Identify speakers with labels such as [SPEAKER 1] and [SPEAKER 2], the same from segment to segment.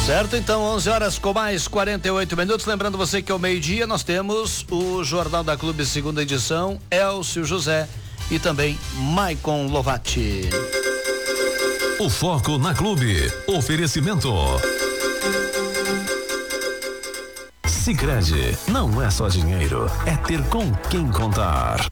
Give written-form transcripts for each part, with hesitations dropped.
[SPEAKER 1] Certo, então 11 horas com mais 48 minutos. Lembrando você que ao meio-dia nós temos o Jornal da Clube, segunda edição, Elcio José e também Maicon Lovati.
[SPEAKER 2] O foco na Clube. Oferecimento. Sicredi, não é só dinheiro, é ter com quem contar.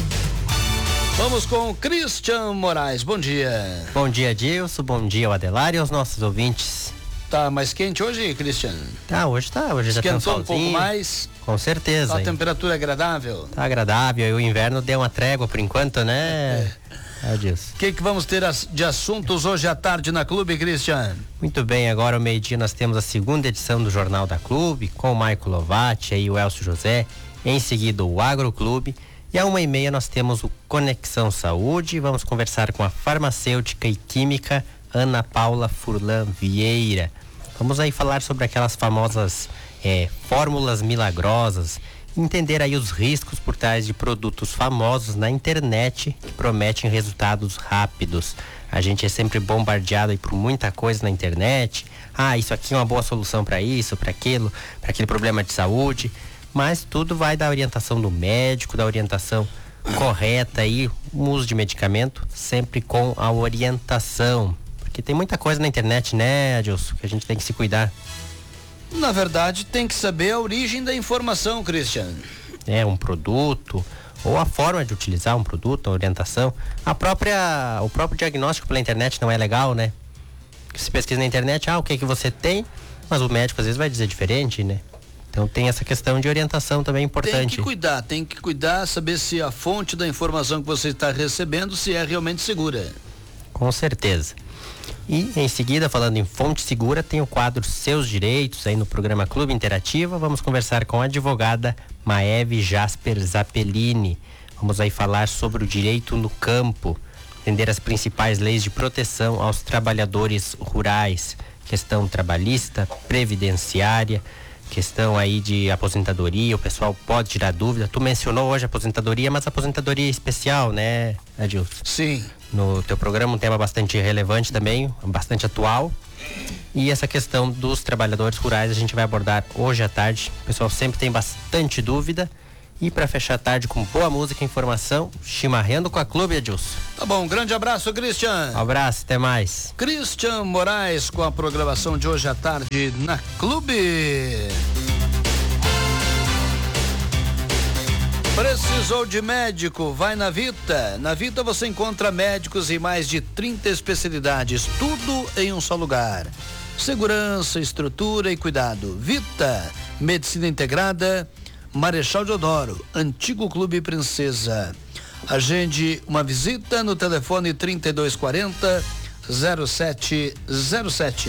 [SPEAKER 1] Vamos com o Christian Moraes, bom dia.
[SPEAKER 3] Bom dia, Dilson, bom dia, Adelar e aos nossos ouvintes.
[SPEAKER 1] Tá mais quente hoje, Christian?
[SPEAKER 3] Hoje já tem um solzinho.
[SPEAKER 1] Um pouco mais?
[SPEAKER 3] Com certeza.
[SPEAKER 1] A temperatura é agradável?
[SPEAKER 3] Tá agradável, e o inverno deu uma trégua por enquanto, né? Dilson.
[SPEAKER 1] O que vamos ter de assuntos hoje à tarde na Clube, Christian?
[SPEAKER 3] Muito bem, agora ao meio-dia nós temos a segunda edição do Jornal da Clube, com o Maicon Lovati e o Elcio José, em seguida o Agroclube, e à 1h30 nós temos o Conexão Saúde. Vamos conversar com a farmacêutica e química Ana Paula Furlan Vieira. Vamos aí falar sobre aquelas famosas fórmulas milagrosas, entender aí os riscos por trás de produtos famosos na internet que prometem resultados rápidos. A gente é sempre bombardeado aí por muita coisa na internet. Isso aqui é uma boa solução para isso, para aquilo, para aquele problema de saúde. Mas tudo vai da orientação do médico, da orientação correta aí, o uso de medicamento sempre com a orientação. Porque tem muita coisa na internet, né, Adilson, que a gente tem que se cuidar.
[SPEAKER 1] Na verdade, tem que saber a origem da informação, Christian.
[SPEAKER 3] Um produto, ou a forma de utilizar um produto, a orientação. O próprio diagnóstico pela internet não é legal, né? Se pesquisa na internet, o que você tem, mas o médico às vezes vai dizer diferente, né? Então tem essa questão de orientação também importante.
[SPEAKER 1] Tem que cuidar, saber se a fonte da informação que você está recebendo se é realmente segura.
[SPEAKER 3] Com certeza. E em seguida, falando em fonte segura, tem o quadro Seus Direitos aí no programa Clube Interativa. Vamos conversar com a advogada Maeve Jasper Zappellini. Vamos aí falar sobre o direito no campo, entender as principais leis de proteção aos trabalhadores rurais, questão trabalhista, previdenciária, questão aí de aposentadoria. O pessoal pode tirar dúvida. Tu mencionou hoje a aposentadoria, mas a aposentadoria especial, né, Adilson?
[SPEAKER 1] Sim.
[SPEAKER 3] No teu programa um tema bastante relevante também, bastante atual. E essa questão dos trabalhadores rurais a gente vai abordar hoje à tarde. O pessoal sempre tem bastante dúvida. E para fechar a tarde com boa música e informação, chimarrando com a Clube, Adilson.
[SPEAKER 1] Tá bom, um grande abraço, Christian.
[SPEAKER 3] Um abraço, até mais.
[SPEAKER 1] Christian Moraes com a programação de hoje à tarde na Clube. Precisou de médico? Vai na Vita. Na Vita você encontra médicos em mais de 30 especialidades, tudo em um só lugar. Segurança, estrutura e cuidado. Vita, medicina integrada, Marechal Deodoro, antigo Clube Princesa. Agende uma visita no telefone 3240 0707.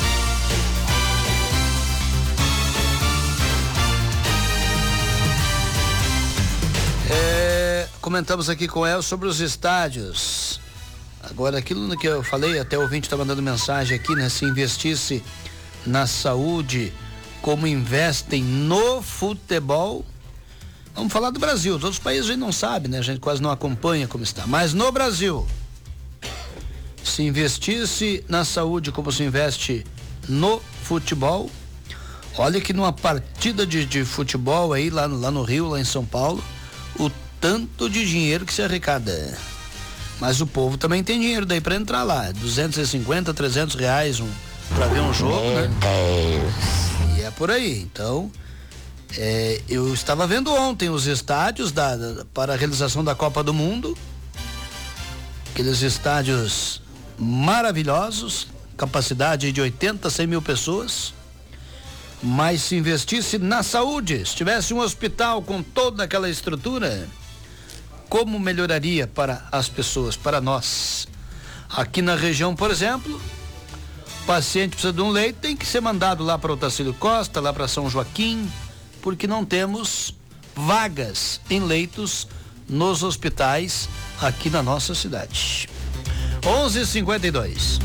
[SPEAKER 1] Comentamos aqui com ela sobre os estádios. Agora, aquilo que eu falei, até o ouvinte está mandando mensagem aqui, né? Se investisse na saúde como investem no futebol. Vamos falar do Brasil. Os outros países a gente não sabe, né? A gente quase não acompanha como está. Mas no Brasil, se investisse na saúde como se investe no futebol, olha que numa partida de futebol aí lá no Rio, lá em São Paulo, o tanto de dinheiro que se arrecada. Mas o povo também tem dinheiro daí para entrar lá, 250, 300 reais para ver um jogo, né? E é por aí. Então, eu estava vendo ontem os estádios para a realização da Copa do Mundo, aqueles estádios maravilhosos, capacidade de 80, 100 mil pessoas. Mas se investisse na saúde, se tivesse um hospital com toda aquela estrutura, como melhoraria para as pessoas, para nós? Aqui na região, por exemplo, o paciente precisa de um leito, tem que ser mandado lá para Otacílio Costa, lá para São Joaquim, porque não temos vagas em leitos nos hospitais aqui na nossa cidade. 11:52.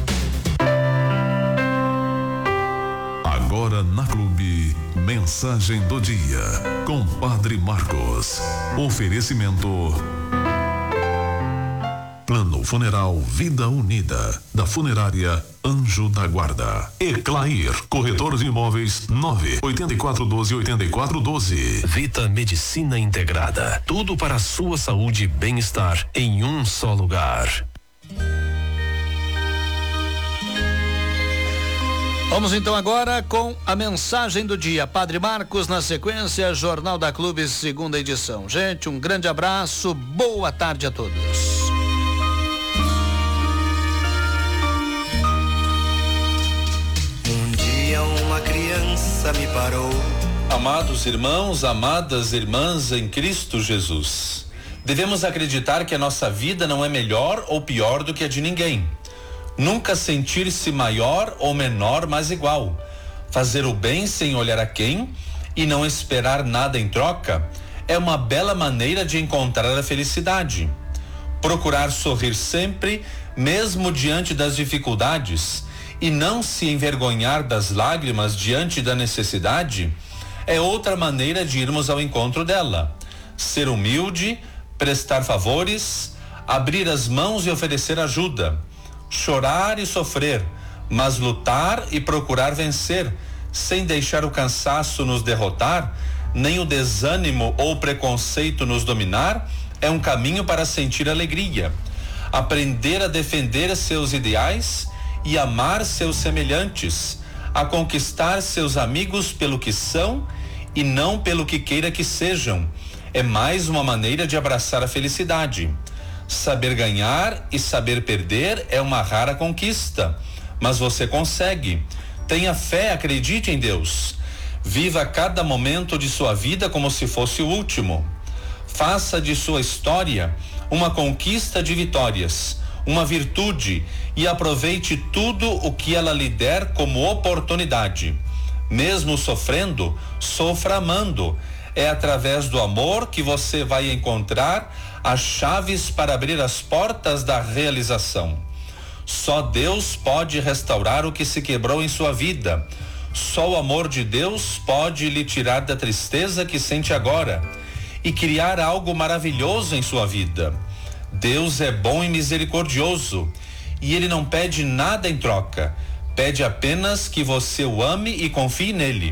[SPEAKER 2] Agora na Clube, mensagem do dia com Padre Marcos. Oferecimento Plano Funeral Vida Unida, da Funerária Anjo da Guarda. Eclair, corretor de imóveis 98412-8412. Vita Medicina Integrada, tudo para a sua saúde e bem-estar em um só lugar.
[SPEAKER 1] Vamos então agora com a mensagem do dia. Padre Marcos, na sequência, Jornal da Clube, segunda edição. Gente, um grande abraço, boa tarde a todos.
[SPEAKER 4] Um dia uma criança me parou.
[SPEAKER 5] Amados irmãos, amadas irmãs em Cristo Jesus, devemos acreditar que a nossa vida não é melhor ou pior do que a de ninguém. Nunca sentir-se maior ou menor, mas igual. Fazer o bem sem olhar a quem e não esperar nada em troca é uma bela maneira de encontrar a felicidade. Procurar sorrir sempre, mesmo diante das dificuldades, e não se envergonhar das lágrimas diante da necessidade, é outra maneira de irmos ao encontro dela. Ser humilde, prestar favores, abrir as mãos e oferecer ajuda. Chorar e sofrer, mas lutar e procurar vencer, sem deixar o cansaço nos derrotar, nem o desânimo ou o preconceito nos dominar, é um caminho para sentir alegria. Aprender a defender seus ideais e amar seus semelhantes, a conquistar seus amigos pelo que são e não pelo que queira que sejam, é mais uma maneira de abraçar a felicidade. Saber ganhar e saber perder é uma rara conquista, mas você consegue. Tenha fé, acredite em Deus. Viva cada momento de sua vida como se fosse o último. Faça de sua história uma conquista de vitórias, uma virtude, e aproveite tudo o que ela lhe der como oportunidade. Mesmo sofrendo, sofra amando. É através do amor que você vai encontrar as chaves para abrir as portas da realização. Só Deus pode restaurar o que se quebrou em sua vida. Só o amor de Deus pode lhe tirar da tristeza que sente agora e criar algo maravilhoso em sua vida. Deus é bom e misericordioso e Ele não pede nada em troca. Pede apenas que você o ame e confie nele.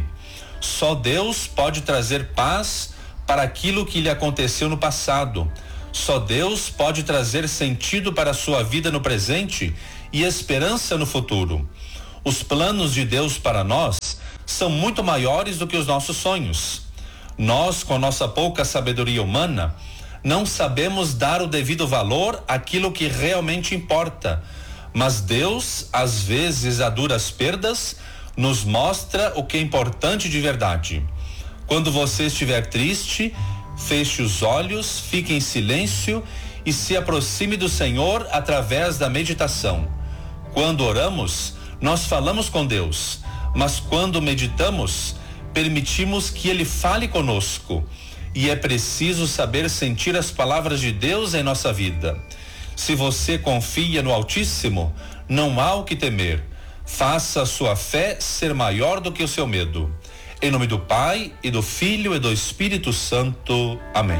[SPEAKER 5] Só Deus pode trazer paz para aquilo que lhe aconteceu no passado. Só Deus pode trazer sentido para a sua vida no presente e esperança no futuro. Os planos de Deus para nós são muito maiores do que os nossos sonhos. Nós, com nossa pouca sabedoria humana, não sabemos dar o devido valor àquilo que realmente importa. Mas Deus, às vezes a duras perdas, nos mostra o que é importante de verdade. Quando você estiver triste, feche os olhos, fique em silêncio e se aproxime do Senhor através da meditação. Quando oramos, nós falamos com Deus, mas quando meditamos, permitimos que Ele fale conosco. E é preciso saber sentir as palavras de Deus em nossa vida. Se você confia no Altíssimo, não há o que temer. Faça a sua fé ser maior do que o seu medo. Em nome do Pai, e do Filho, e do Espírito Santo. Amém.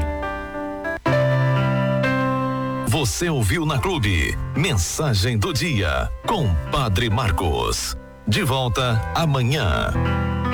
[SPEAKER 2] Você ouviu na Clube Mensagem do Dia com Padre Marcos. De volta amanhã.